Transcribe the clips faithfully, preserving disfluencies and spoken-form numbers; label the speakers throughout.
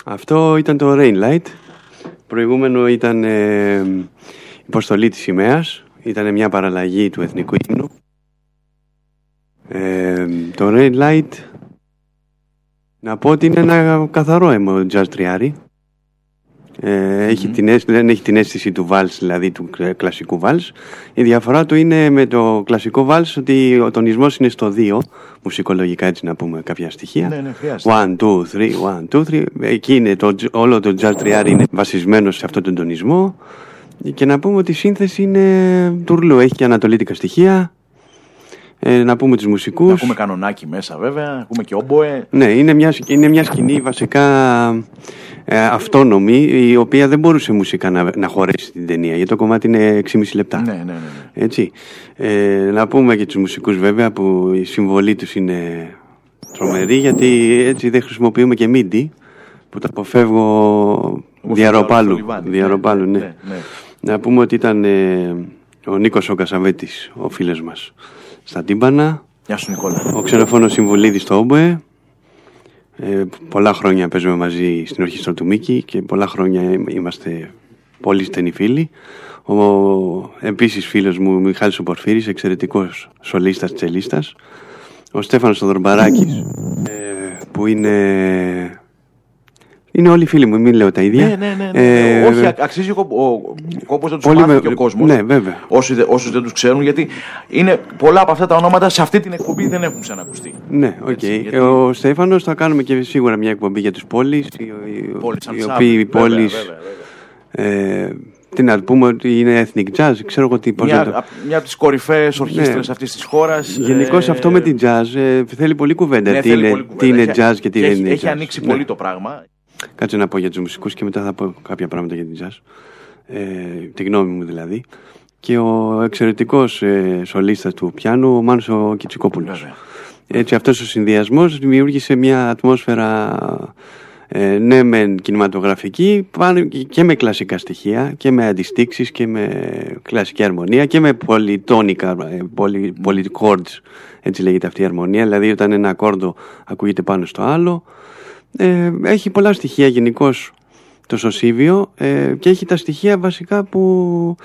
Speaker 1: Αυτό ήταν το Rain Light. Προηγούμενο ήταν ε, υποστολή της σημαίας. Ήταν μια παραλλαγή του εθνικού ύμνου. Ε, το Rain Light, να πω ότι είναι ένα καθαρό έμο jazz τριάρι. Ε, έχει mm-hmm. την αίσθηση, δεν έχει την αίσθηση του βάλς, δηλαδή του κλασικού βάλς. Η διαφορά του είναι με το κλασικό βάλς ότι ο τονισμός είναι στο δύο, μουσικολογικά, έτσι να πούμε κάποια στοιχεία.
Speaker 2: Ναι, ναι, χρειάζεται.
Speaker 1: One, two, three, one, two, three. Εκεί είναι το, όλο το jazz τριάρι είναι βασισμένο σε αυτόν τον τονισμό. Και να πούμε ότι η σύνθεση είναι τουρλού, έχει και ανατολίτικα στοιχεία. Ε, να πούμε τους μουσικούς.
Speaker 2: Να ακούμε κανονάκι μέσα βέβαια, ακούμε και όμποε.
Speaker 1: Ναι, είναι μια, είναι μια σκηνή βασικά ε, αυτόνομη, η οποία δεν μπορούσε μουσικά να, να χωρέσει την ταινία, γιατί το κομμάτι είναι έξι και μισό λεπτά.
Speaker 2: Ναι, ναι, ναι, ναι.
Speaker 1: Έτσι. Ε, να πούμε και τους μουσικούς βέβαια, που η συμβολή τους είναι τρομερή, γιατί έτσι δεν χρησιμοποιούμε και μίντι, που τα αποφεύγω διαρροπάλου. Διαρροπάλου, ναι, ναι. ναι, ναι. Να πούμε ότι ήταν ε, ο Νίκος ο Κασαβέτης, ο φίλος μας, στα τύμπανα.
Speaker 2: Γεια σου Νικόλα.
Speaker 1: Ο ξενοφώνος Συμβουλίδης στο όμποε. Ε, πολλά χρόνια παίζουμε μαζί στην ορχήστρα του Μίκη και πολλά χρόνια είμαστε πολύ στενοί φίλοι. Ο επίσης φίλος μου Μιχάλης ο Πορφύρης, εξαιρετικός σολίστας, τσελίστας. Ο Στέφανος ο Δορμπαράκης, ε, που είναι... Είναι όλοι φίλοι μου, μην λέω τα ίδια.
Speaker 2: Ναι, ναι, ναι. ναι. Ε, Όχι, αξίζει ο κόπος να τους μάθει με... και ο κόσμος.
Speaker 1: Ναι, βέβαια.
Speaker 2: Όσοι, όσους δεν τους ξέρουν, γιατί είναι πολλά από αυτά τα ονόματα σε αυτή την εκπομπή δεν έχουν ξανακουστεί.
Speaker 1: Ναι, οκ. Okay. Γιατί... Ο Στέφανος θα κάνουμε και σίγουρα μια εκπομπή για τους πόλεις. Οι, οι οποίοι οι πόλεις. Ε, τι να πούμε, ότι είναι ethnic jazz. Ξέρω εγώ τι.
Speaker 2: Μια,
Speaker 1: το...
Speaker 2: μια από τις κορυφαίες ορχήστρες ναι. αυτής της χώρας.
Speaker 1: Γενικώς ε... αυτό με την jazz ε, θέλει πολλή κουβέντα.
Speaker 2: Ναι,
Speaker 1: τι, είναι,
Speaker 2: πολύ κουβέντα.
Speaker 1: τι είναι
Speaker 2: έχει,
Speaker 1: jazz και τι δεν είναι.
Speaker 2: Έχει
Speaker 1: jazz.
Speaker 2: ανοίξει
Speaker 1: ναι.
Speaker 2: πολύ το πράγμα.
Speaker 1: Κάτσε να πω για τους μουσικούς και μετά θα πω κάποια πράγματα για την jazz. Ε, τη γνώμη μου δηλαδή. Και ο εξαιρετικός ε, σολίστας του πιάνου, ο Μάνος ο Κιτσικόπουλος. Βέβαια. Έτσι αυτός ο συνδυασμός δημιούργησε μια ατμόσφαιρα ε, ναι μεν κινηματογραφική, και με κλασικά στοιχεία και με αντιστίξεις και με κλασική αρμονία και με πολυτόνικα, πολυ, polychords, έτσι λέγεται αυτή η αρμονία, δηλαδή όταν ένα ακόρντο ακούγεται πάνω στο άλλο. Ε, έχει πολλά στοιχεία γενικώς το σωσίβιο ε, και έχει τα στοιχεία βασικά που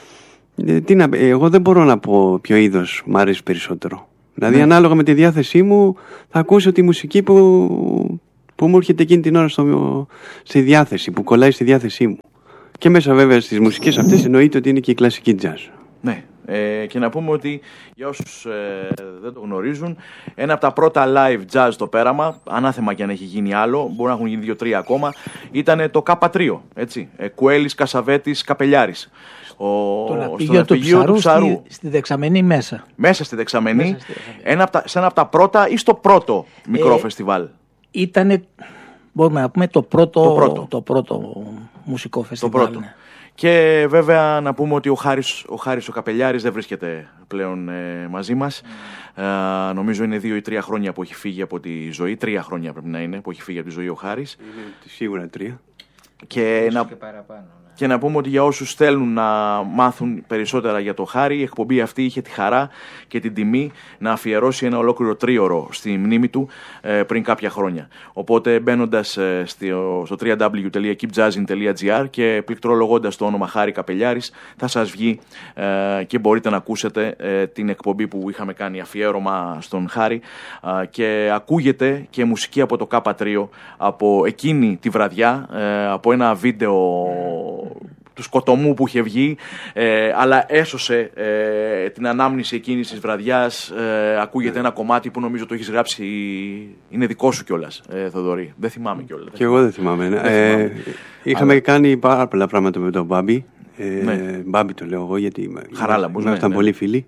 Speaker 1: ε, τι να, εγώ δεν μπορώ να πω ποιο είδος μου αρέσει περισσότερο. Δηλαδή ναι. ανάλογα με τη διάθεσή μου θα ακούσω τη μουσική που, που μου έρχεται εκείνη την ώρα στο, στη διάθεση, που κολλάει στη διάθεσή μου. Και μέσα βέβαια στις μουσικές αυτές εννοείται ότι είναι και η κλασική jazz.
Speaker 2: Ναι. Ε, και να πούμε ότι για όσους ε, δεν το γνωρίζουν, ένα από τα πρώτα live jazz στο Πέραμα, ανάθεμα και αν έχει γίνει άλλο, μπορεί να έχουν γίνει δύο-τρία ακόμα, ήταν το Κάπα τρία, έτσι, ε, Κουέλης, Κασαβέτης, Καπελιάρης. Ο,
Speaker 3: το ναυπηγείο του Ψαρού, του Ψαρού. Στη, στη δεξαμενή μέσα.
Speaker 2: Μέσα στη δεξαμενή, μέσα στη δεξαμενή. Ένα από τα, σε ένα από τα πρώτα ή στο πρώτο μικρό ε, φεστιβάλ.
Speaker 3: Ήτανε, μπορούμε να πούμε, το πρώτο, το πρώτο. Το πρώτο μουσικό φεστιβάλ. Το πρώτο. Ναι.
Speaker 2: Και βέβαια να πούμε ότι ο Χάρης ο, Χάρης, ο Καπελιάρης δεν βρίσκεται πλέον ε, μαζί μας. Mm. Ε, νομίζω είναι δύο ή τρία χρόνια που έχει φύγει από τη ζωή. Τρία χρόνια πρέπει να είναι που έχει φύγει από τη ζωή ο Χάρης.
Speaker 1: Είναι σίγουρα τρία.
Speaker 2: Και να...
Speaker 3: και παραπάνω.
Speaker 2: Και να πούμε ότι για όσους θέλουν να μάθουν περισσότερα για το Χάρη, η εκπομπή αυτή είχε τη χαρά και την τιμή να αφιερώσει ένα ολόκληρο τρίωρο στη μνήμη του ε, πριν κάποια χρόνια. Οπότε μπαίνοντας ε, στο, στο double-u double-u double-u τελεία keep jazzing τελεία gr και πληκτρολογώντας το όνομα Χάρη Καπελιάρης θα σας βγει ε, και μπορείτε να ακούσετε ε, την εκπομπή που είχαμε κάνει αφιέρωμα στον Χάρη ε, και ακούγεται και μουσική από το Κάπα τρία από εκείνη τη βραδιά, ε, από ένα βίντεο του σκοτωμού που είχε βγει, ε, αλλά έσωσε ε, την ανάμνηση εκείνης της βραδιάς. Ε, ακούγεται ένα κομμάτι που νομίζω το έχεις γράψει, είναι δικό σου κιόλας, ε, Θοδωρή. Δεν θυμάμαι κιόλας.
Speaker 1: Και εγώ δεν θυμάμαι. Ναι. Δεν θυμάμαι. Ε, είχαμε αλλά... κάνει πάρα πολλά πράγματα με τον Μπάμπη. Ε, ναι. Μπάμπη το λέω εγώ γιατί ήμασταν ναι, ναι. πολύ φίλοι.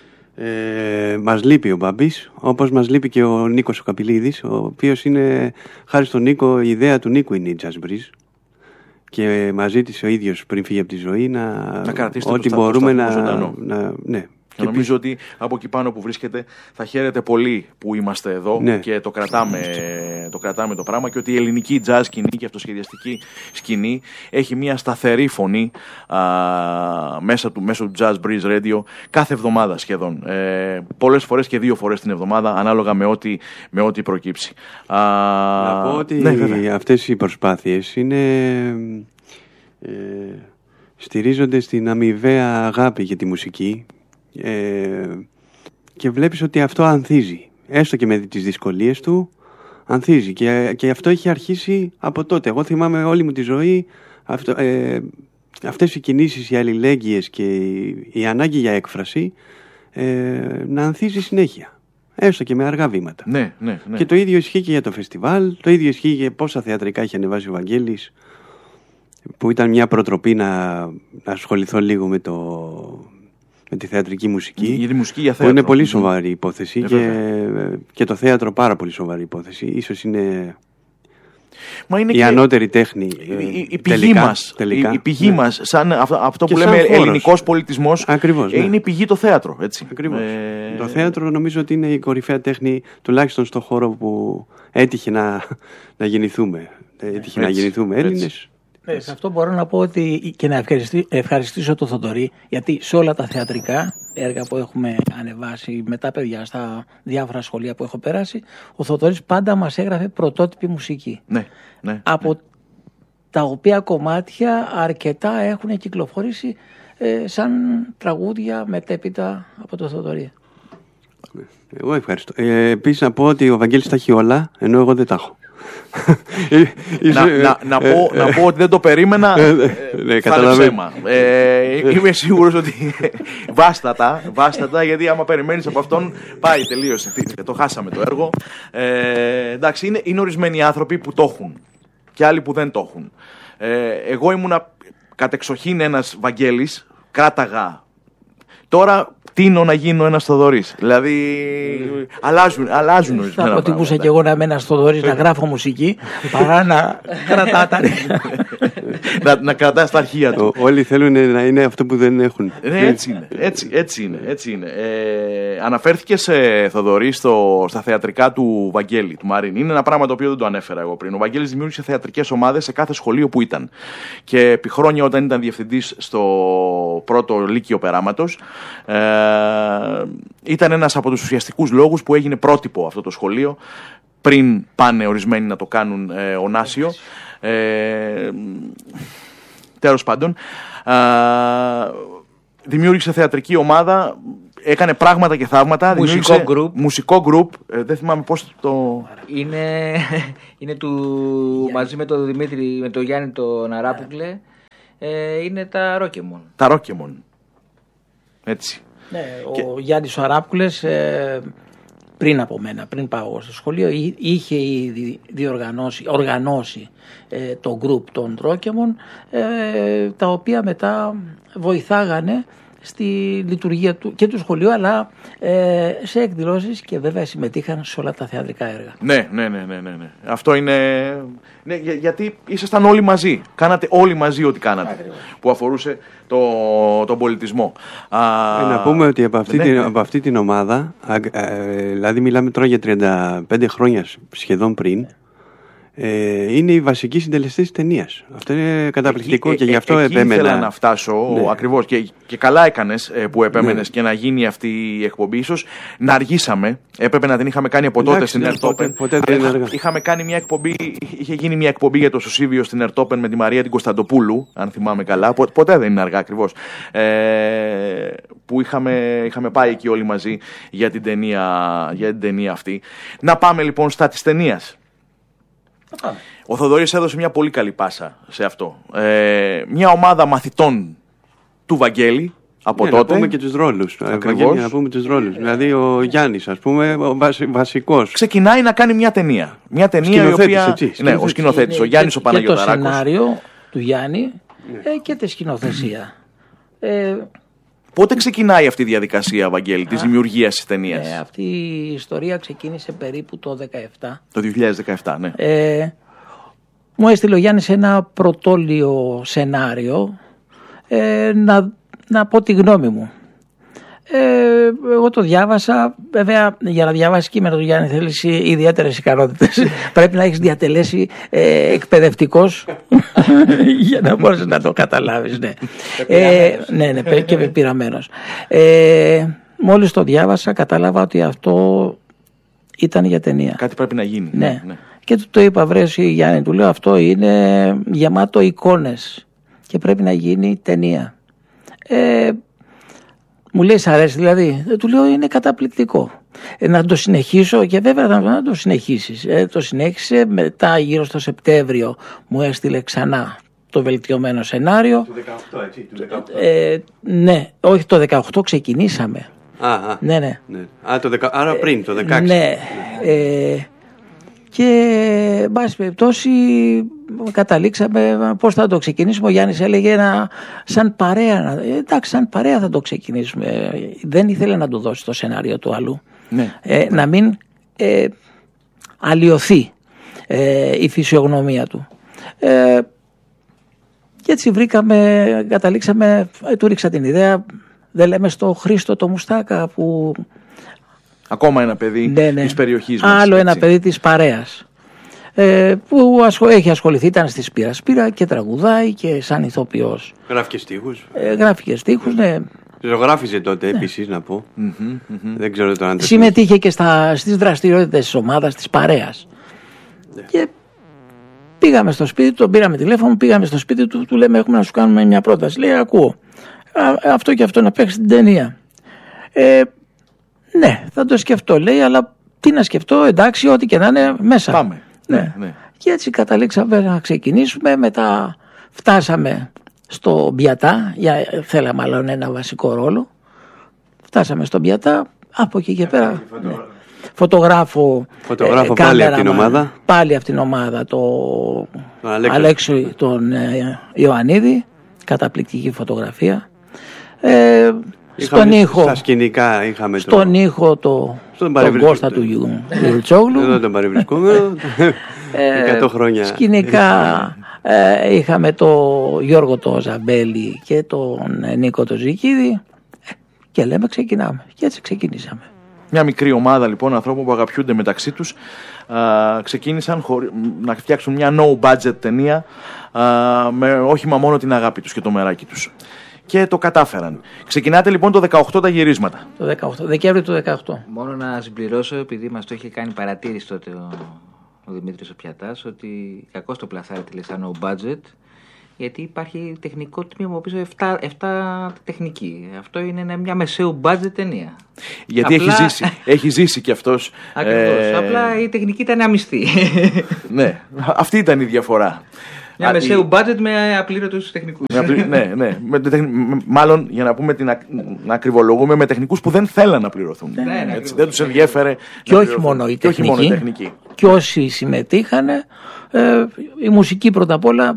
Speaker 1: Ε, μας λείπει ο Μπάμπης, όπως μας λείπει και ο Νίκος ο Καπηλίδης, ο οποίος είναι, χάρη στον Νίκο, η ιδέα του Νίκου είναι η Jazz Breeze. Και μας ζήτησε ο ίδιος πριν φύγει από τη ζωή να,
Speaker 2: να
Speaker 1: ό,τι μπορούμε να,
Speaker 2: να,
Speaker 1: να, ναι,
Speaker 2: Και νομίζω ότι από εκεί πάνω που βρίσκεται θα χαίρεται πολύ που είμαστε εδώ, ναι, και το κρατάμε, το κρατάμε το πράγμα, και ότι η ελληνική jazz σκηνή και αυτοσχεδιαστική σκηνή έχει μια σταθερή φωνή α, μέσα του, μέσω του Jazz Breeze Radio κάθε εβδομάδα σχεδόν. Ε, πολλές φορές και δύο φορές την εβδομάδα, ανάλογα με ό,τι, με ό,τι προκύψει. Α,
Speaker 1: να πω ότι ναι, αυτές οι προσπάθειες είναι... Ε, στηρίζονται στην αμοιβαία αγάπη για τη μουσική, ε, και βλέπεις ότι αυτό ανθίζει, έστω και με τις δυσκολίες του ανθίζει, και, και αυτό έχει αρχίσει από τότε. Εγώ θυμάμαι όλη μου τη ζωή αυτό, ε, αυτές οι κινήσεις, οι αλληλέγγυες και η, η ανάγκη για έκφραση ε, να ανθίζει συνέχεια, έστω και με αργά βήματα.
Speaker 2: Ναι, ναι, ναι.
Speaker 1: Και το ίδιο ισχύει και για το φεστιβάλ, το ίδιο ισχύει για πόσα θεατρικά έχει ανεβάσει ο Βαγγέλης, που ήταν μια προτροπή να, να ασχοληθώ λίγο με, το, με τη θεατρική μουσική.
Speaker 2: Η, η μουσική για θέατρο.
Speaker 1: Που είναι πολύ σοβαρή υπόθεση, ε, και, και το θέατρο πάρα πολύ σοβαρή υπόθεση. Ίσως είναι,
Speaker 2: Μα είναι
Speaker 1: η
Speaker 2: και
Speaker 1: ανώτερη τέχνη.
Speaker 2: Η, η, η πηγή τελικά, μας, τελικά, η, η πηγή ναι. μας, σαν αυτό, αυτό που λέμε χώρος. Ελληνικός πολιτισμός, ακριβώς, ναι. είναι η πηγή το θέατρο. Έτσι.
Speaker 1: Ακριβώς. Ε... Το θέατρο νομίζω ότι είναι η κορυφαία τέχνη, τουλάχιστον στον χώρο που έτυχε να, να γεννηθούμε. Έτυχε έτσι, να γεννηθούμε Έλληνες.
Speaker 3: Ε, σε αυτό μπορώ να πω ότι και να ευχαριστήσω, ευχαριστήσω τον Θοδωρή, γιατί σε όλα τα θεατρικά έργα που έχουμε ανεβάσει με τα παιδιά στα διάφορα σχολεία που έχω περάσει, ο Θοδωρής πάντα μας έγραφε πρωτότυπη μουσική.
Speaker 2: Ναι, ναι,
Speaker 3: από
Speaker 2: ναι.
Speaker 3: τα οποία κομμάτια αρκετά έχουν κυκλοφορήσει ε, σαν τραγούδια μετέπειτα από τον Θοδωρή.
Speaker 1: Εγώ ευχαριστώ. Ε, επίσης να πω ότι ο Βαγγέλης τα έχει όλα, ενώ εγώ δεν τα έχω.
Speaker 2: να, να, να, πω, να πω ότι δεν το περίμενα.
Speaker 1: Ναι,
Speaker 2: θα είναι ψέμα. ε, Είμαι σίγουρος ότι βάστατα, βάστατα, γιατί άμα περιμένεις από αυτόν πάει, τελείωσε, το χάσαμε το έργο. ε, Εντάξει, είναι, είναι ορισμένοι άνθρωποι που το έχουν και άλλοι που δεν το έχουν. ε, Εγώ ήμουνα κατεξοχήν ένας Βαγγέλης, κράταγα. Τώρα τίνω να γίνω ένας Θοδωρής. Δηλαδή αλλάζουν, αλλάζουν ορισμένα
Speaker 3: πράγματα. Θα προτιμούσα και εγώ να είμαι ένας Θοδωρής να γράφω μουσική παρά να κρατά τα
Speaker 2: να, να κρατάς τα αρχεία του.
Speaker 1: Όλοι θέλουν να είναι αυτό που δεν έχουν.
Speaker 2: Ναι, έτσι είναι. Έτσι, έτσι είναι, έτσι είναι. Ε, αναφέρθηκες, ε, Θοδωρή, στο, στα θεατρικά του Βαγγέλη, του Μαρίνη. Είναι ένα πράγμα το οποίο δεν το ανέφερα εγώ πριν. Ο Βαγγέλης δημιούργησε θεατρικές ομάδες σε κάθε σχολείο που ήταν. Και επί χρόνια, όταν ήταν διευθυντής στο πρώτο Λύκειο Περάματος, ε, ήταν ένας από τους ουσιαστικούς λόγους που έγινε πρότυπο αυτό το σχολείο, πριν πάνε ορισμένοι να το κάνουν ε, ονάσιο. Ε, τέλος πάντων, ε, δημιούργησε θεατρική ομάδα, έκανε πράγματα και θαύματα.
Speaker 4: Μουσικό γκρουπ.
Speaker 2: Μουσικό γκρουπ. Ε, δεν θυμάμαι πώς το...
Speaker 4: Είναι, είναι του, μαζί με τον Δημήτρη, με τον Γιάννη τον Αράπουκλε. Ε, είναι τα Ρόκεμον.
Speaker 2: Τα Ρόκεμον. Έτσι.
Speaker 3: Ναι, και... Ο Γιάννης ο Αράπουλες, ε, πριν από μένα, πριν πάω στο σχολείο, είχε ήδη διοργανώσει, οργανώσει ε, το γκρουπ των Ρόκεμον, ε, τα οποία μετά βοηθάγανε στη λειτουργία του και του σχολείου, αλλά ε, σε εκδηλώσεις, και βέβαια συμμετείχαν σε όλα τα θεατρικά έργα.
Speaker 2: Ναι, ναι, ναι, ναι, ναι. Αυτό είναι... Ναι, για, γιατί ήσασταν όλοι μαζί. Κάνατε όλοι μαζί ό,τι κάνατε. Ακριβώς. Που αφορούσε το, τον πολιτισμό.
Speaker 1: Α, ε, να πούμε ότι από αυτή, ναι, την, ναι. από αυτή την ομάδα, α, ε, δηλαδή μιλάμε τώρα για τριάντα πέντε χρόνια σχεδόν πριν, ναι. Ε, είναι οι βασικοί συντελεστές της ταινίας. Αυτό είναι καταπληκτικό εκεί, και γι' αυτό
Speaker 2: εκεί
Speaker 1: επέμενα.
Speaker 2: Ήθελα να φτάσω, ναι. ακριβώς, και, και καλά έκανες ε, που επέμενες, ναι. και να γίνει αυτή η εκπομπή. Ίσως να αργήσαμε. Έπρεπε να την είχαμε κάνει από τότε. Εντάξει, στην Ερτόπεν.
Speaker 1: Ποτέ, ποτέ δεν είναι.
Speaker 2: Είχαμε κάνει μια εκπομπή, είχε γίνει μια εκπομπή για το Σωσίβιο στην Ερτόπεν με τη Μαρία την Κωνσταντοπούλου, αν θυμάμαι καλά. Πο, ποτέ δεν είναι αργά, ακριβώς. Ε, που είχαμε, είχαμε πάει εκεί όλοι μαζί για την ταινία, για την ταινία αυτή. Να πάμε λοιπόν στα της ταινίας. Ο Θοδωρής έδωσε μια πολύ καλή πάσα σε αυτό. Ε, μια ομάδα μαθητών του Βαγγέλη από, ναι, τότε.
Speaker 1: Να πούμε και τους ρόλους. Βαγγέλη, να πούμε τους ρόλους. Δηλαδή ο Γιάννης, ας πούμε, ο βασικός.
Speaker 2: Ξεκινάει να κάνει μια ταινία. Μια ταινία η οποία.
Speaker 1: Έτσι,
Speaker 2: ναι, ο σκηνοθέτης, ο Γιάννης ο Παναγιωταράκος.
Speaker 3: Και το σενάριο του Γιάννη, ναι. ε, και τη σκηνοθεσία. ε,
Speaker 2: Πότε ξεκινάει αυτή η διαδικασία, Βαγγέλη, της δημιουργίας της ταινίας?
Speaker 3: Ε, αυτή η ιστορία ξεκίνησε περίπου το δύο χιλιάδες δεκαεπτά.
Speaker 2: Το δύο χιλιάδες δεκαεπτά, ναι.
Speaker 3: Ε, μου έστειλε ο Γιάννης ένα πρωτόλιο σενάριο, ε, να, να πω τη γνώμη μου. Ε, εγώ το διάβασα. Βέβαια, για να διαβάσει κείμενο του Γιάννη θέλεις ιδιαίτερες ικανότητες. Πρέπει να έχεις διατελέσει ε, εκπαιδευτικός για να μπορείς να το καταλάβεις. Ναι, ε, ναι, ναι, και πεπειραμένος. Ε, μόλις το διάβασα, κατάλαβα ότι αυτό ήταν για ταινία.
Speaker 2: Κάτι πρέπει να γίνει.
Speaker 3: Ναι. ναι. Και του το είπα, βρε εσύ Γιάννη, του λέω, αυτό είναι γεμάτο εικόνες και πρέπει να γίνει ταινία. Ε, μου λέει, σ' αρέσει δηλαδή? Ε, του λέω, είναι καταπληκτικό. Ε, να το συνεχίσω, και βέβαια θα να το συνεχίσεις. Ε, το συνέχισε, μετά γύρω στο Σεπτέμβριο μου έστειλε ξανά το βελτιωμένο σενάριο.
Speaker 1: Του δεκαοκτώ, έτσι, του δεκαοκτώ.
Speaker 3: Ε, ναι, όχι, το δεκαοκτώ ξεκινήσαμε.
Speaker 1: Α, α,
Speaker 3: ναι, ναι.
Speaker 1: ναι. Α, το δεκα... Άρα πριν, το δεκαέξι.
Speaker 3: Ναι. Ε, και, εν πάση περιπτώσει, καταλήξαμε πώς θα το ξεκινήσουμε. Ο Γιάννης έλεγε να, σαν παρέα. Ε, εντάξει, σαν παρέα θα το ξεκινήσουμε. Δεν ήθελε να του δώσει το σενάριο του αλλού.
Speaker 2: Ναι.
Speaker 3: Ε, να μην ε, αλλοιωθεί ε, η φυσιογνωμία του. Ε, και έτσι βρήκαμε, καταλήξαμε, ε, του ρίξα την ιδέα, δεν λέμε στο Χρήστο το Μουστάκα που...
Speaker 2: Ακόμα ένα παιδί
Speaker 3: ναι, ναι.
Speaker 2: της περιοχής μας.
Speaker 3: Άλλο
Speaker 2: έτσι.
Speaker 3: ένα παιδί της παρέας. Ε, που ασχο, έχει ασχοληθεί, ήταν στη Σπύρα Σπύρα και τραγουδάει και σαν ηθοποιός.
Speaker 1: Γράφει και στίχους.
Speaker 3: Ε, γράφει και στίχους, ναι.
Speaker 1: Ζωγράφιζε τότε ναι. επίσης, να πω.
Speaker 2: Mm-hmm, mm-hmm.
Speaker 1: Δεν ξέρω το αν το
Speaker 3: συμμετείχε και στα, στις δραστηριότητες της ομάδας, της παρέας. Ναι. Και πήγαμε στο σπίτι του, τον πήραμε τηλέφωνο, πήγαμε στο σπίτι του, του λέμε, έχουμε να σου κάνουμε μια πρόταση. Λέει, ακούω. Α, αυτό και αυτό να παίξει την ταινία. Ε, ναι, θα το σκεφτώ, λέει, αλλά τι να σκεφτώ, εντάξει, ό,τι και να είναι μέσα.
Speaker 2: Πάμε.
Speaker 3: Ναι.
Speaker 2: Ναι, ναι.
Speaker 3: Και έτσι καταλήξαμε να ξεκινήσουμε, μετά φτάσαμε στο Μπιατά, για, θέλαμε μάλλον ένα βασικό ρόλο. Φτάσαμε στο Μπιατά, από εκεί και πέρα.
Speaker 1: Φωτο...
Speaker 3: Ναι. Φωτογράφο,
Speaker 1: Φωτογράφο
Speaker 3: ε,
Speaker 1: πάλι
Speaker 3: κάμερα,
Speaker 1: από την ομάδα.
Speaker 3: Πάλι από την ομάδα, το
Speaker 1: τον Αλέξο,
Speaker 3: Αλέξο τον ε, Ιωαννίδη, καταπληκτική φωτογραφία. Ε,
Speaker 1: είχαμε,
Speaker 3: στον ήχο,
Speaker 1: στα σκηνικά είχαμε
Speaker 3: στον
Speaker 1: το...
Speaker 3: ήχο το,
Speaker 1: τον
Speaker 3: Κώστα του Γιουρτσόγλου.
Speaker 1: Εδώ τον παρευρισκούμε. εκατό χρόνια.
Speaker 3: Σκηνικά ε, είχαμε τον Γιώργο το Ζαμπέλη και τον Νίκο το Ζικίδη και λέμε ξεκινάμε. Και έτσι ξεκινήσαμε.
Speaker 2: Μια μικρή ομάδα λοιπόν ανθρώπων που αγαπιούνται μεταξύ τους α, ξεκίνησαν χωρί, να φτιάξουν μια no budget ταινία α, με όχημα μόνο την αγάπη τους και το μεράκι τους. Και το κατάφεραν. Ξεκινάτε λοιπόν το δεκαοκτώ τα γυρίσματα.
Speaker 3: Το δεκαοκτώ, Δεκέμβριο του δεκαοκτώ.
Speaker 4: Μόνο να συμπληρώσω, επειδή μας το είχε κάνει παρατήρηση τότε ο, ο Δημήτρης ο Πιατάς, ότι κακώς το πλασάρετε λέει σαν no budget, γιατί υπάρχει τεχνικό τμήμα πίσω εφτά, εφτά τεχνική. Αυτό είναι μια μεσαίου budget ταινία.
Speaker 2: Γιατί απλά... έχει, ζήσει, έχει ζήσει κι αυτός.
Speaker 4: Ακριβώς.
Speaker 2: Ε...
Speaker 4: Απλά η τεχνική ήταν αμυστή.
Speaker 2: Ναι, αυτή ήταν η διαφορά.
Speaker 4: Μια Α, μεσαίου η... budget με απλήρωτους τεχνικούς.
Speaker 2: Απλή... ναι, ναι. Με, τεχ... μάλλον για να πούμε την ακ... να ακριβολογούμε με τεχνικούς που δεν θέλαν να πληρωθούν.
Speaker 4: Ναι, ναι,
Speaker 2: έτσι, δεν τους ενδιέφερε.
Speaker 3: Και όχι μόνο η τεχνική. Και, όχι μόνο η τεχνική. Και όσοι συμμετείχαν, ε, η μουσική πρώτα απ' όλα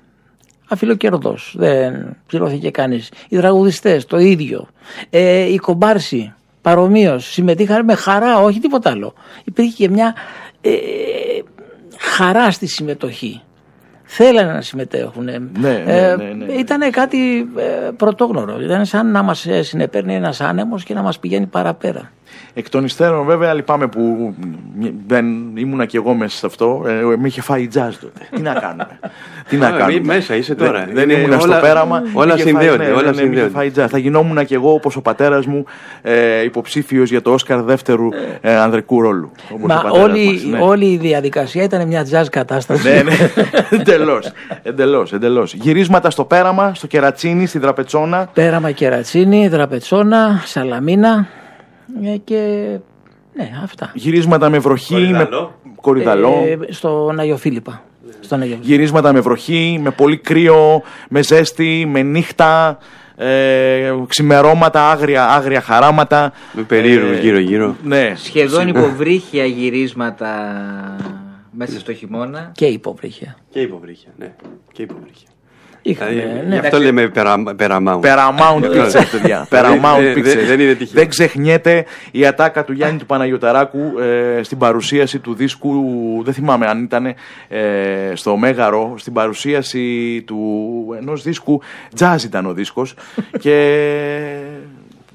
Speaker 3: αφιλοκερδός. Δεν πληρώθηκε κανείς. Οι τραγουδιστές το ίδιο. Ε, οι κομπάρσοι παρομοίως συμμετείχαν με χαρά, όχι τίποτα άλλο. Υπήρχε και μια ε, χαρά στη συμμετοχή. Θέλανε να συμμετέχουν.
Speaker 2: Ναι, ναι, ναι, ναι, ναι.
Speaker 3: Ήταν κάτι ε, πρωτόγνωρο. Ήταν σαν να μας συνεπέρνει ένας άνεμος και να μας πηγαίνει παραπέρα.
Speaker 2: Εκ των υστέρων, βέβαια, λυπάμαι που δεν ήμουνα κι εγώ μέσα σε αυτό. Ε, με είχε φάει τζάζ τότε. Τι να κάνουμε. Τι να κάνουμε.
Speaker 1: Μέσα είσαι τώρα.
Speaker 2: Δεν, δεν ήμουνα στο πέραμα.
Speaker 1: Όλα συνδέονται.
Speaker 2: Όλα συνδέονται. Θα γινόμουν κι εγώ, όπως ο πατέρας μου, ε, υποψήφιος για το Όσκαρ δεύτερου ε, ανδρικού ρόλου.
Speaker 3: Μα όλη, μας, ναι. όλη η διαδικασία ήταν μια τζάζ κατάσταση.
Speaker 2: Ναι, ναι. Εντελώς. Εντελώς, εντελώς. Γυρίσματα στο πέραμα, στο Κερατσίνι, στη Δραπετσόνα.
Speaker 3: Πέραμα, Κερατσίνι, Δραπετσόνα, Σαλαμίνα. Και ναι, αυτά.
Speaker 2: Γυρίσματα με βροχή,
Speaker 1: Κορυδαλό.
Speaker 2: με Κορυδαλό.
Speaker 3: Ε, στον Αγιο Φίλιππα. Στον Αγιο Φίλιππα.
Speaker 2: Γυρίσματα με βροχή, με πολύ κρύο, με ζέστη, με νύχτα, ε, ξημερώματα, άγρια, άγρια χαράματα.
Speaker 1: Με περίεργους ε, γύρω-γύρω.
Speaker 2: Ναι.
Speaker 4: Σχεδόν υποβρύχια γυρίσματα μέσα στο χειμώνα.
Speaker 3: Και υποβρύχια.
Speaker 1: Και υποβρύχια, ναι. Και υποβρύχια.
Speaker 3: Είχαμε,
Speaker 1: ναι.
Speaker 3: Ναι.
Speaker 1: Γι' αυτό λέμε Paramount.
Speaker 2: Paramount Pictures, παιδιά. Paramount Pictures.
Speaker 1: Δεν είναι τυχαίο.
Speaker 2: Δεν ξεχνιέται η ατάκα του Γιάννη του Παναγιωταράκου ε, στην παρουσίαση του δίσκου. Δεν θυμάμαι αν ήταν ε, στο Μέγαρο, στην παρουσίαση του ενός δίσκου. Jazz ήταν ο δίσκος. Και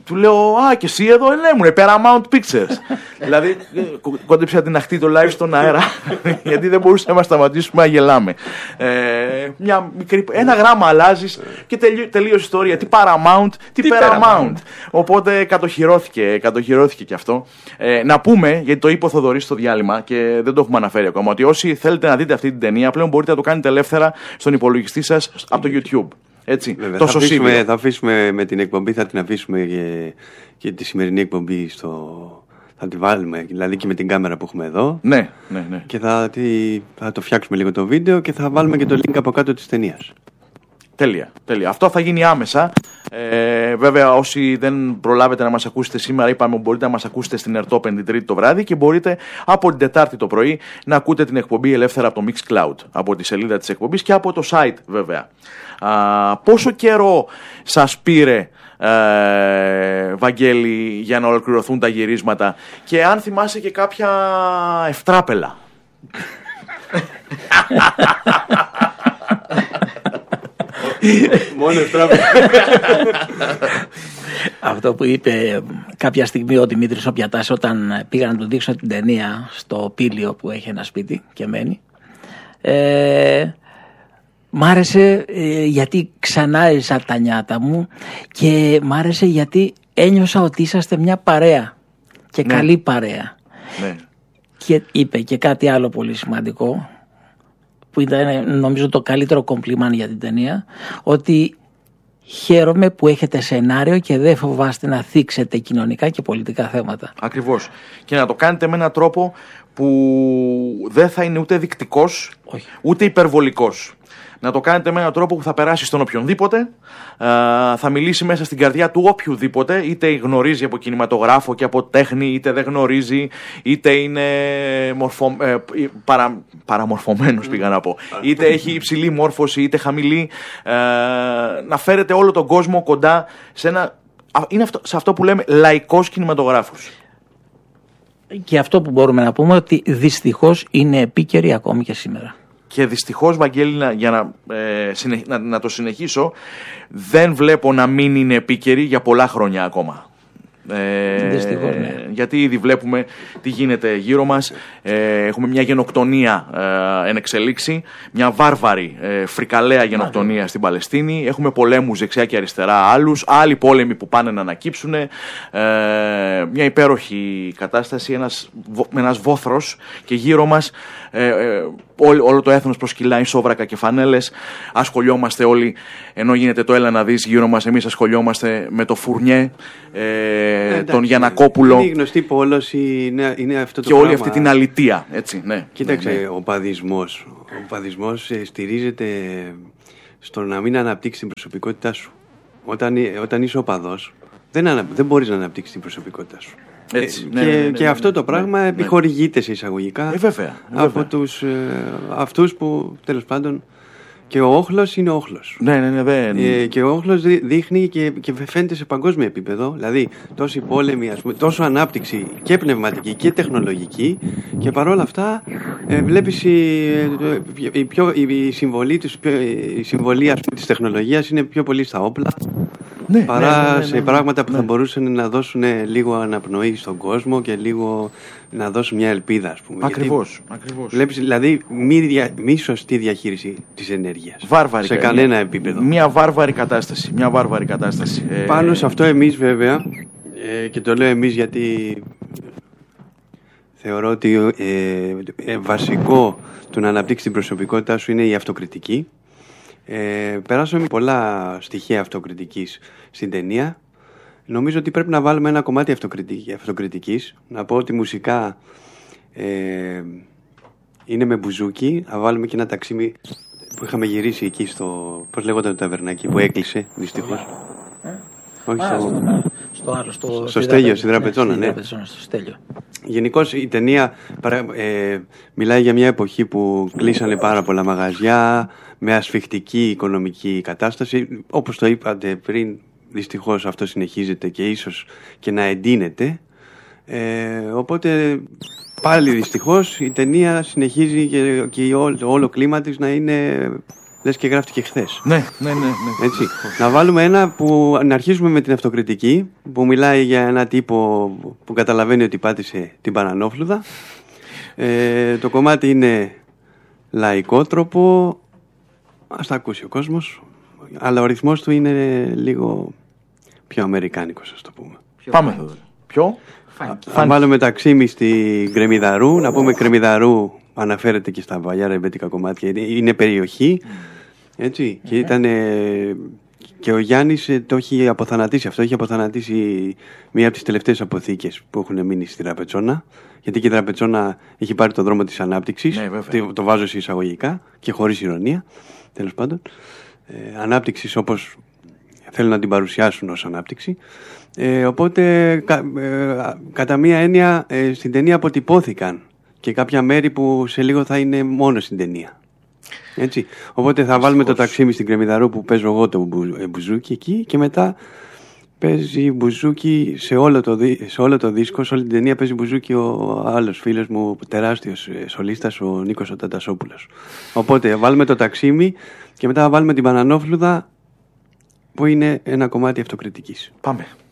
Speaker 2: Του λέω, α, και εσύ εδώ, ναι, μου, Paramount Pictures. Δηλαδή, κόντεψα την αχτή το live στον αέρα, γιατί δεν μπορούσαμε να σταματήσουμε να γελάμε. Ε, μια μικρή, ένα γράμμα αλλάζεις και τελείωσε η ιστορία. Τι Paramount, τι, τι Paramount. Paramount. Οπότε κατοχυρώθηκε, κατοχυρώθηκε και αυτό. Ε, να πούμε, γιατί το είπε ο Θοδωρής στο διάλειμμα και δεν το έχουμε αναφέρει ακόμα, ότι όσοι θέλετε να δείτε αυτή την ταινία, πλέον μπορείτε να το κάνετε ελεύθερα στον υπολογιστή σας από το YouTube. Έτσι,
Speaker 1: βέβαια, θα, αφήσουμε, θα αφήσουμε με την εκπομπή, θα την αφήσουμε και, και τη σημερινή εκπομπή στο... Θα τη βάλουμε, δηλαδή και με την κάμερα που έχουμε εδώ.
Speaker 2: Ναι, ναι, ναι.
Speaker 1: Και θα, τη, θα το φτιάξουμε λίγο το βίντεο και θα βάλουμε και το link από κάτω της ταινίας.
Speaker 2: Τέλεια, τέλεια. Αυτό θα γίνει άμεσα. Ε, βέβαια, όσοι δεν προλάβετε να μας ακούσετε σήμερα, είπαμε μπορείτε να μας ακούσετε στην Ερτό πέντε Τρίτη το βράδυ και μπορείτε από την Τετάρτη το πρωί να ακούτε την εκπομπή ελεύθερα από το Mixcloud, από τη σελίδα της εκπομπής και από το site βέβαια. Α, πόσο καιρό σας πήρε, ε, Βαγγέλη, για να ολοκληρωθούν τα γυρίσματα και αν θυμάσαι και κάποια ευτράπελα?
Speaker 1: Μόνο ευτράπελα.
Speaker 3: Αυτό που είπε κάποια στιγμή ο Δημήτρης ο Πιατάς όταν πήγα να του δείξω την ταινία στο Πήλιο που έχει ένα σπίτι και μένει, ε, μ' άρεσε ε, γιατί ξανά έζησα τα νιάτα μου και μ' άρεσε γιατί ένιωσα ότι είσαστε μια παρέα και ναι. καλή παρέα. Ναι. Και είπε και κάτι άλλο πολύ σημαντικό που ήταν νομίζω το καλύτερο κομπλιμάν για την ταινία, ότι χαίρομαι που έχετε σενάριο και δεν φοβάστε να θίξετε κοινωνικά και πολιτικά θέματα.
Speaker 2: Ακριβώς. Και να το κάνετε με έναν τρόπο που δεν θα είναι ούτε δεικτικός, όχι, ούτε υπερβολικός. Να το κάνετε με έναν τρόπο που θα περάσει στον οποιονδήποτε, θα μιλήσει μέσα στην καρδιά του οποιοδήποτε, είτε γνωρίζει από κινηματογράφο και από τέχνη, είτε δεν γνωρίζει, είτε είναι μορφω... ε, παρα... παραμορφωμένος πήγα να πω, είτε έχει υψηλή μόρφωση, είτε χαμηλή, ε, να φέρετε όλο τον κόσμο κοντά σε ένα... Είναι αυτό, σε αυτό που λέμε λαϊκός κινηματογράφος.
Speaker 3: Και αυτό που μπορούμε να πούμε ότι δυστυχώς είναι επίκαιρη ακόμη και σήμερα.
Speaker 2: Και δυστυχώς, Βαγγέλη, για να, ε, συνεχ, να, να το συνεχίσω, δεν βλέπω να μην είναι επίκαιρη για πολλά χρόνια ακόμα. Ε,
Speaker 3: Δυστυχώς, ναι.
Speaker 2: Γιατί ήδη βλέπουμε τι γίνεται γύρω μας. Ε, έχουμε μια γενοκτονία ε, εν εξελίξη, μια βάρβαρη ε, φρικαλαία γενοκτονία στην Παλαιστίνη. Έχουμε πολέμους δεξιά και αριστερά άλλους, άλλοι πόλεμοι που πάνε να ανακύψουν. Ε, μια υπέροχη κατάσταση, ένας, ένας βόθρος και γύρω μας ε, ε, όλο, όλο το έθνος προσκυλάει σόβρακα και φανέλες. Ασχολιόμαστε όλοι, ενώ γίνεται το έλα να δεις γύρω μας, εμείς ασχολιόμαστε με το Φουρνιέ, ε, Ε, τον Γιαννακόπουλο.
Speaker 1: Είναι γνωστή πόλωση, είναι, είναι αυτό το
Speaker 2: και
Speaker 1: πράγμα.
Speaker 2: όλη αυτή την αλητεία. Έτσι, ναι.
Speaker 1: Κοίταξε,
Speaker 2: ναι, ναι.
Speaker 1: ο παδισμός, ο παδισμός ε, στηρίζεται στο να μην αναπτύξεις την προσωπικότητά σου. Όταν, όταν είσαι οπαδός, δεν, ανα, δεν μπορείς να αναπτύξεις την προσωπικότητά σου.
Speaker 2: Έτσι,
Speaker 1: ε,
Speaker 2: ναι,
Speaker 1: και,
Speaker 2: ναι, ναι, ναι,
Speaker 1: και
Speaker 2: ναι,
Speaker 1: αυτό το πράγμα
Speaker 2: ναι,
Speaker 1: επιχορηγείται σε εισαγωγικά
Speaker 2: ε, βέβαια,
Speaker 1: από
Speaker 2: βέβαια.
Speaker 1: τους, ε, αυτούς που τέλος πάντων. Και ο όχλος είναι όχλος.
Speaker 2: Ναι, ναι, ναι, δεν...
Speaker 1: ε, και ο όχλος δείχνει και, και φαίνεται σε παγκόσμιο επίπεδο. Δηλαδή, τόση πόλεμη, ας πούμε, τόσο ανάπτυξη και πνευματική και τεχνολογική, και παρόλα αυτά ε, βλέπεις η, η, πιο, η, συμβολή, τους, η συμβολή ας πούμε, της τεχνολογίας είναι πιο πολύ στα όπλα, ναι, παρά ναι, ναι, ναι, ναι, σε πράγματα που ναι. θα μπορούσαν να δώσουν λίγο αναπνοή στον κόσμο και λίγο να δώσουν μια ελπίδα, ας πούμε.
Speaker 2: Ακριβώς, ακριβώς.
Speaker 1: Βλέπεις δηλαδή μη, δια, μη σωστή διαχείριση της ενέργειας.
Speaker 2: Βάρβαρη,
Speaker 1: σε κανένα επίπεδο.
Speaker 2: Μια βάρβαρη κατάσταση. Μια βάρβαρη κατάσταση.
Speaker 1: Πάνω σε αυτό εμείς βέβαια, ε, και το λέω εμείς γιατί θεωρώ ότι ε, ε, βασικό του να αναπτύξεις την προσωπικότητά σου είναι η αυτοκριτική. Ε, περάσαμε πολλά στοιχεία αυτοκριτικής στην ταινία. Νομίζω ότι πρέπει να βάλουμε ένα κομμάτι αυτοκριτικής. Να πω ότι μουσικά ε, είναι με μπουζούκι. Να βάλουμε και ένα ταξίμι που είχαμε γυρίσει εκεί στο... Πώς λέγονταν το ταβερνάκι που έκλεισε δυστυχώς.
Speaker 3: Ε?
Speaker 1: Όχι,
Speaker 3: Α,
Speaker 1: στο...
Speaker 3: στο άλλο, στο,
Speaker 1: στο Στέλιο, στη Δραπετσόνα, ναι.
Speaker 3: Στο Στέλιο.
Speaker 1: Γενικώς η ταινία ε, μιλάει για μια εποχή που κλείσανε πάρα πολλά μαγαζιά, με ασφιχτική οικονομική κατάσταση. Όπως το είπατε πριν, δυστυχώς αυτό συνεχίζεται και ίσως και να εντείνεται. Ε, οπότε πάλι δυστυχώς η ταινία συνεχίζει και, και όλο, όλο κλίμα της να είναι λες και γράφτηκε χθες.
Speaker 2: Ναι, ναι, ναι, ναι.
Speaker 1: Έτσι. Να βάλουμε ένα που να αρχίσουμε με την αυτοκριτική, που μιλάει για ένα τύπο που καταλαβαίνει ότι πάτησε την παρανόφλουδα. Ε, το κομμάτι είναι λαϊκότροπο, ας τα ακούσει ο κόσμος, αλλά ο ρυθμός του είναι λίγο πιο αμερικάνικος, ας το πούμε.
Speaker 4: Πιο
Speaker 2: Πάμε.
Speaker 4: funky.
Speaker 2: Ποιο?
Speaker 4: Funky.
Speaker 1: Θα βάλουμε ταξίμι στη Κρεμμυδαρού. Να πούμε Κρεμμυδαρού αναφέρεται και στα παλιά ρεμπέτικα κομμάτια. Είναι, είναι περιοχή. Έτσι. Mm-hmm. Και, ήταν, και ο Γιάννης το έχει αποθανατήσει αυτό. Έχει αποθανατήσει μία από τις τελευταίες αποθήκες που έχουν μείνει στη Τραπετσόνα. Γιατί και η Τραπετσόνα έχει πάρει το δρόμο της ανάπτυξης.
Speaker 2: Ναι,
Speaker 1: το, το βάζω σε εισαγωγικά και χωρίς ηρωνία. Τέλος πάντων. Ε, ανάπτυξης όπως θέλουν να την παρουσιάσουν ως ανάπτυξη. Ε, οπότε κα, ε, κατά μία έννοια ε, στην ταινία αποτυπώθηκαν και κάποια μέρη που σε λίγο θα είναι μόνο στην ταινία. Έτσι. Οπότε θα βάλουμε το ταξίμι στην Κρεμμυδαρού που παίζω εγώ το μπου, ε, μπουζούκι εκεί και μετά παίζει μπουζούκι σε όλο, το, σε όλο το δίσκο, σε όλη την ταινία παίζει μπουζούκι ο άλλος φίλος μου, τεράστιος ε, σολίστας, ο Νίκος ο Ταντασόπουλος. Οπότε βάλουμε το ταξίμι και μετά θα βάλουμε την Πανανόφλουδα που είναι ένα κομμάτι αυτοκριτικής.
Speaker 2: Πάμε.